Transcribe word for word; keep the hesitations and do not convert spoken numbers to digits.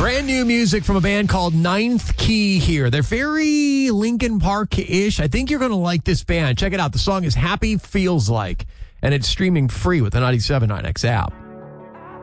Brand new music from a band called Ninth Key here. They're very Linkin Park-ish. I think you're going to like this band. Check it out. The song is Happy Feels Like, and it's streaming free with the ninety-seven point nine X app.